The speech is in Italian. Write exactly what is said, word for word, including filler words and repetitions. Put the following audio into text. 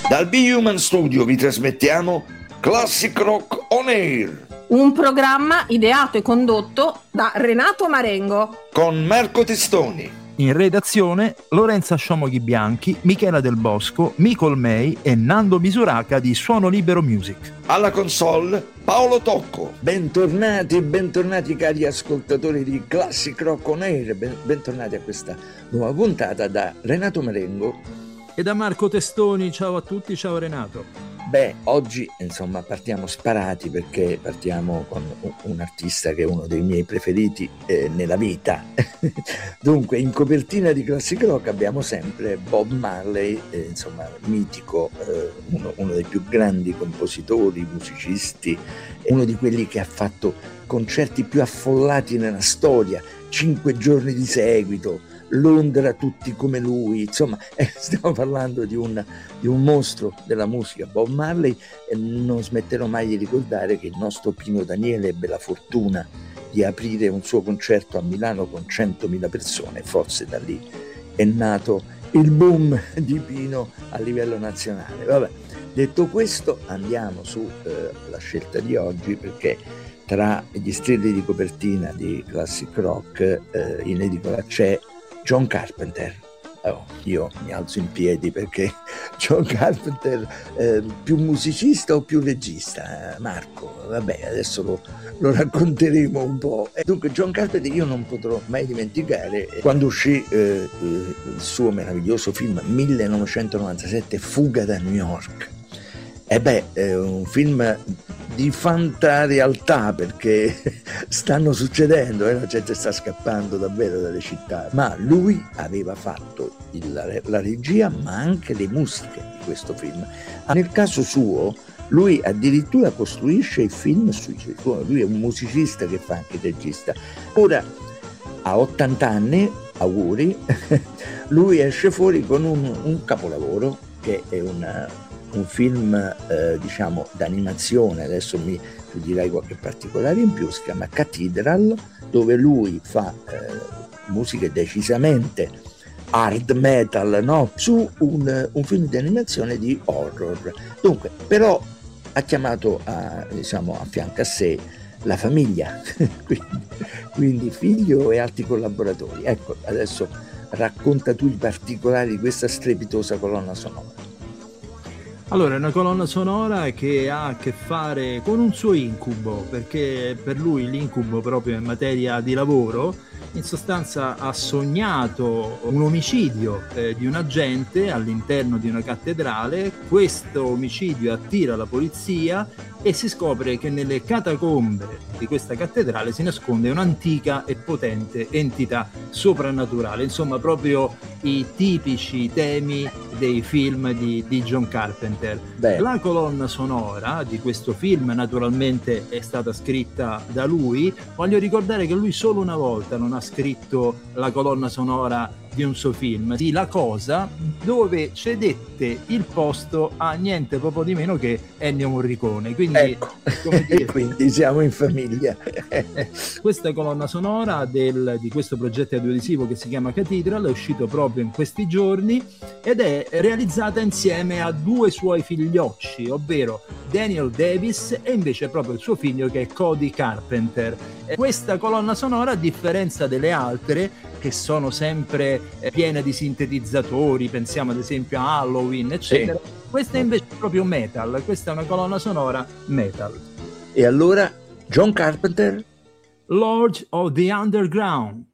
Dal B-Human Studio vi trasmettiamo Classic Rock On Air, un programma ideato e condotto da Renato Marengo con Marco Testoni. In redazione Lorenza Sciomoghi Bianchi, Michela Del Bosco, Micol May e Nando Misuraca di Suono Libero Music. Alla console Paolo Tocco. Bentornati, bentornati cari ascoltatori di Classic Rock On Air, ben, bentornati a questa nuova puntata da Renato Marengo e da Marco Testoni. Ciao a tutti, ciao Renato. Beh, oggi insomma partiamo sparati perché partiamo con un artista che è uno dei miei preferiti eh, nella vita. Dunque, in copertina di Classic Rock abbiamo sempre Bob Marley, eh, insomma mitico, eh, uno, uno dei più grandi compositori, musicisti, uno di quelli che ha fatto concerti più affollati nella storia, cinque giorni di seguito, Londra tutti come lui, insomma eh, stiamo parlando di un, di un mostro della musica, Bob Marley, e non smetterò mai di ricordare che il nostro Pino Daniele ebbe la fortuna di aprire un suo concerto a Milano con centomila persone, forse da lì è nato il boom di Pino a livello nazionale. Vabbè, detto questo andiamo sulla eh, scelta di oggi, perché tra gli strilli di copertina di Classic Rock eh, in edicola c'è John Carpenter. Oh, io mi alzo in piedi perché John Carpenter, eh, più musicista o più regista? Marco, vabbè, adesso lo, lo racconteremo un po'. Dunque, John Carpenter io non potrò mai dimenticare quando uscì eh, il suo meraviglioso film millenovecentonovantasette, Fuga da New York. E beh, è un film di fantarealtà, perché stanno succedendo, eh? La gente sta scappando davvero dalle città, ma lui aveva fatto il, la, la regia ma anche le musiche di questo film. Nel caso suo lui addirittura costruisce i film sui suoi, lui è un musicista che fa anche il regista. Ora a ottanta anni, auguri, lui esce fuori con un, un capolavoro che è una un film eh, diciamo d'animazione. Adesso mi tu dirai qualche particolare in più. Si chiama Cathedral, dove lui fa eh, musiche decisamente hard metal, no? Su un, un film di animazione di horror. Dunque, però ha chiamato a, diciamo, a fianco a sé la famiglia, quindi, quindi figlio e altri collaboratori. Ecco, adesso racconta tu i particolari di questa strepitosa colonna sonora. Allora, è una colonna sonora che ha a che fare con un suo incubo, perché per lui l'incubo proprio in materia di lavoro, in sostanza ha sognato un omicidio eh, di un agente all'interno di una cattedrale. Questo omicidio attira la polizia e si scopre che nelle catacombe di questa cattedrale si nasconde un'antica e potente entità soprannaturale, insomma proprio i tipici temi dei film di, di John Carpenter. Beh. La colonna sonora di questo film naturalmente è stata scritta da lui. Voglio ricordare che lui solo una volta non ha scritto la colonna sonora di un suo film, sì, La Cosa, dove cedette il posto a niente proprio di meno che Ennio Morricone. Quindi, ecco, come dire, quindi siamo in famiglia. Questa colonna sonora del, di questo progetto audiovisivo che si chiama Cathedral è uscito proprio in questi giorni ed è realizzata insieme a due suoi figliocci, ovvero Daniel Davis e invece proprio il suo figlio che è Cody Carpenter. E questa colonna sonora, a differenza delle altre che sono sempre eh, piene di sintetizzatori, pensiamo ad esempio a Halloween, eccetera, sì. Questa è invece proprio metal, questa è una colonna sonora metal. E allora John Carpenter? Lord of the Underground.